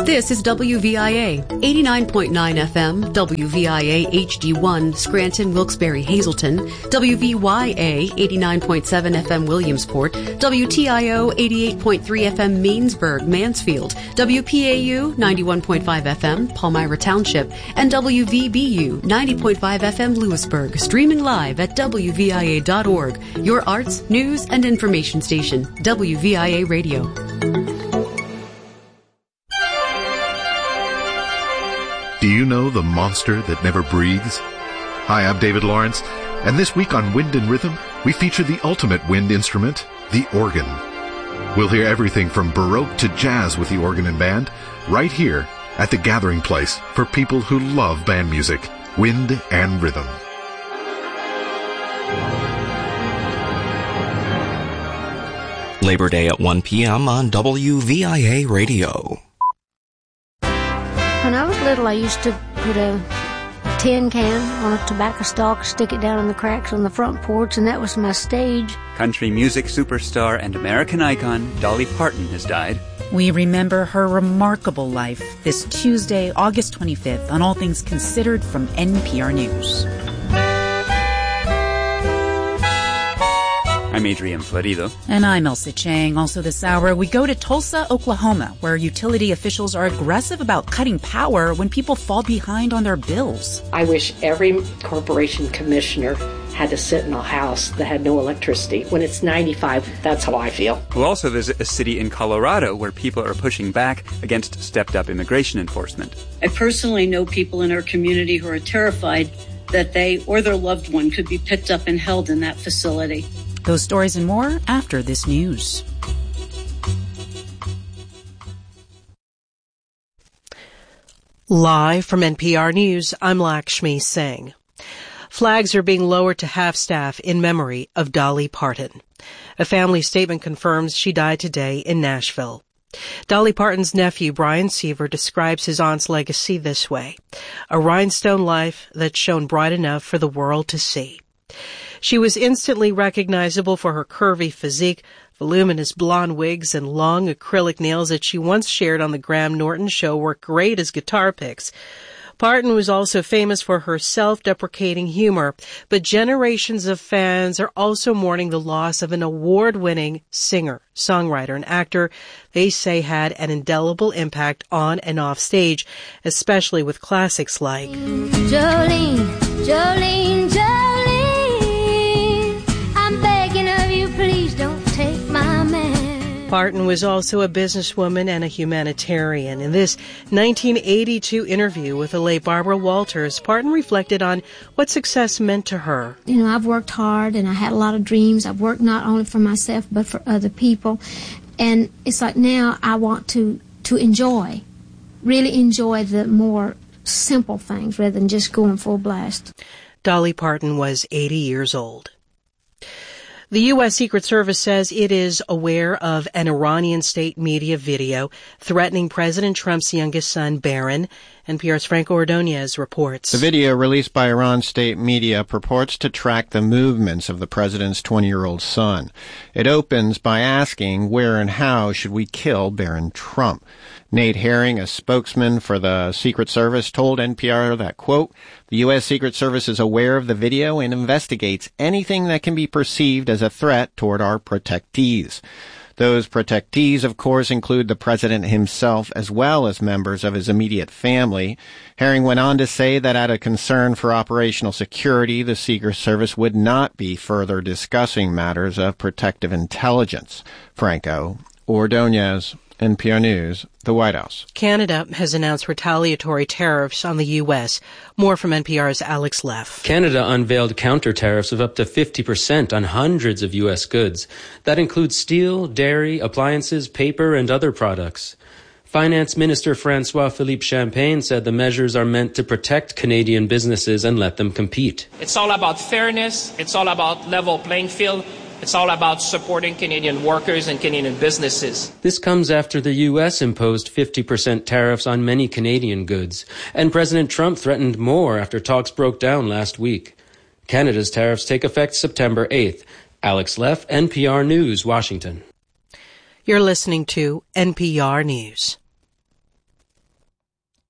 This is WVIA, 89.9 FM, WVIA HD1, Scranton, Wilkes-Barre, Hazleton, WVYA, 89.7 FM, Williamsport, WTIO, 88.3 FM, Mainsburg, Mansfield, WPAU, 91.5 FM, Palmyra Township, and WVBU, 90.5 FM, Lewisburg, streaming live at WVIA.org, your arts, news, and information station, WVIA Radio. Do you know the monster that never breathes? Hi, I'm David Lawrence, and this week on Wind and Rhythm, we feature the ultimate wind instrument, the organ. We'll hear everything from Baroque to jazz with the organ and band, right here at the gathering place for people who love band music, Wind and Rhythm. Labor Day at 1 p.m. on WVIA Radio. When I was little, I used to put a tin can on a tobacco stalk, stick it down in the cracks on the front porch, and that was my stage. Country music superstar and American icon Dolly Parton has died. We remember her remarkable life this Tuesday, August 25th, on All Things Considered from NPR News. I'm Adrian Florido. And I'm Elsa Chang. Also this hour, we go to Tulsa, Oklahoma, where utility officials are aggressive about cutting power when people fall behind on their bills. I wish every corporation commissioner had to sit in a house that had no electricity. When it's 95, that's how I feel. We'll also visit a city in Colorado where people are pushing back against stepped-up immigration enforcement. I personally know people in our community who are terrified that they or their loved one could be picked up and held in that facility. Those stories and more after this news. Live from NPR News, I'm Lakshmi Singh. Flags are being lowered to half-staff in memory of Dolly Parton. A family statement confirms she died today in Nashville. Dolly Parton's nephew, Brian Seaver, describes his aunt's legacy this way: a rhinestone life that shone bright enough for the world to see. She was instantly recognizable for her curvy physique, voluminous blonde wigs, and long acrylic nails that she once shared on the Graham Norton Show were great as guitar picks. Parton was also famous for her self-deprecating humor, but generations of fans are also mourning the loss of an award-winning singer, songwriter, and actor they say had an indelible impact on and off stage, especially with classics like Jolene, Jolene, Jolene, I'm begging of you, please don't take my man. Parton was also a businesswoman and a humanitarian. In this 1982 interview with the late Barbara Walters, Parton reflected on what success meant to her. You know, I've worked hard and I had a lot of dreams. I've worked not only for myself but for other people. And it's like now I want to enjoy, really enjoy the more simple things rather than just going full blast. Dolly Parton was 80 years old. The U.S. Secret Service says it is aware of an Iranian state media video threatening President Trump's youngest son, Barron. NPR's Franco Ordonez reports. The video released by Iran state media purports to track the movements of the president's 20-year-old son. It opens by asking where and how should we kill Barron Trump. Nate Herring, a spokesman for the Secret Service, told NPR that, quote, the U.S. Secret Service is aware of the video and investigates anything that can be perceived as a threat toward our protectees. Those protectees, of course, include the president himself as well as members of his immediate family. Herring went on to say that out of concern for operational security, the Secret Service would not be further discussing matters of protective intelligence. Franco Ordonez, NPR News, the White House. Canada has announced retaliatory tariffs on the U.S. More from NPR's Alex Leff. Canada unveiled counter tariffs of up to 50% on hundreds of U.S. goods. That includes steel, dairy, appliances, paper, and other products. Finance Minister François-Philippe Champagne said the measures are meant to protect Canadian businesses and let them compete. It's all about fairness. It's all about level playing field. It's all about supporting Canadian workers and Canadian businesses. This comes after the U.S. imposed 50% tariffs on many Canadian goods, and President Trump threatened more after talks broke down last week. Canada's tariffs take effect September 8th. Alex Leff, NPR News, Washington. You're listening to NPR News.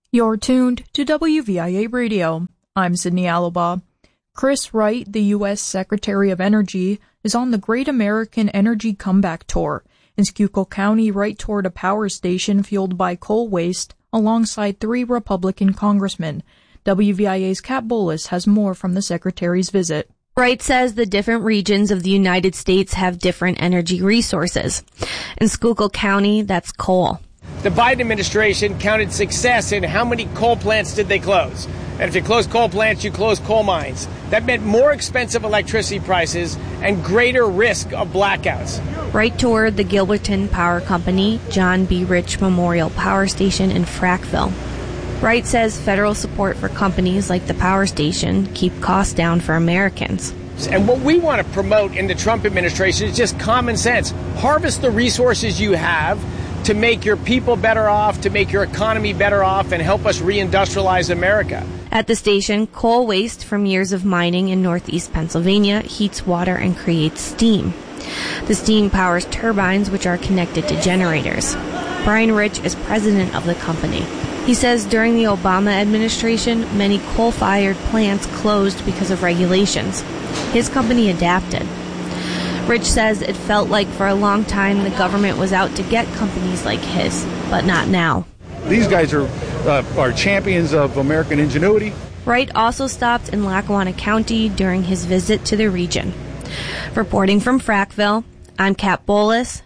You're tuned to WVIA Radio. I'm Sydney Alaba. Chris Wright, the U.S. Secretary of Energy, is on the Great American Energy Comeback Tour. In Schuylkill County, Wright toured a power station fueled by coal waste alongside 3 Republican congressmen. WVIA's Kat Bolus has more from the Secretary's visit. Wright says the different regions of the United States have different energy resources. In Schuylkill County, that's coal. The Biden administration counted success in how many coal plants did they close. And if you close coal plants, you close coal mines. That meant more expensive electricity prices and greater risk of blackouts. Wright toured the Gilberton Power Company, John B. Rich Memorial Power Station in Frackville. Wright says federal support for companies like the power station keep costs down for Americans. And what we want to promote in the Trump administration is just common sense. Harvest the resources you have to make your people better off, to make your economy better off, and help us reindustrialize America. At the station, coal waste from years of mining in northeast Pennsylvania heats water and creates steam. The steam powers turbines, which are connected to generators. Brian Rich is president of the company. He says during the Obama administration, many coal-fired plants closed because of regulations. His company adapted. Rich says it felt like for a long time the government was out to get companies like his, but not now. These guys are champions of American ingenuity. Wright also stopped in Lackawanna County during his visit to the region. Reporting from Frackville, I'm Kat Bolus,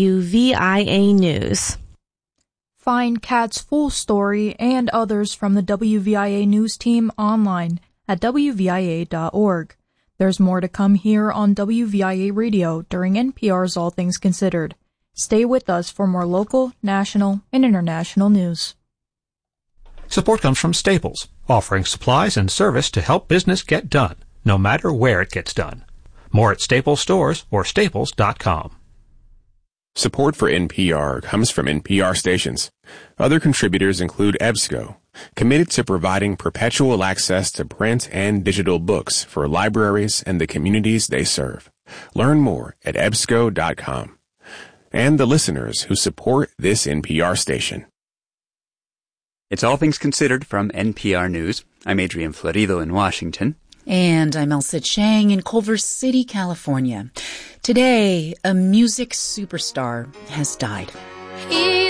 WVIA News. Find Kat's full story and others from the WVIA News team online at WVIA.org. There's more to come here on WVIA Radio during NPR's All Things Considered. Stay with us for more local, national, and international news. Support comes from Staples, offering supplies and service to help business get done, no matter where it gets done. More at Staples stores or staples.com. Support for NPR comes from NPR stations. Other contributors include EBSCO, committed to providing perpetual access to print and digital books for libraries and the communities they serve. Learn more at ebsco.com. And the listeners who support this NPR station. It's All Things Considered from NPR News. I'm Adrian Florido in Washington. And I'm Elsa Chang in Culver City, California. Today, a music superstar has died.